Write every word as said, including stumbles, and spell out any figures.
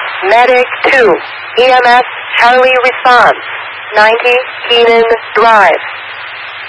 Medic two, E M S Charlie response, ninety Keenan Drive.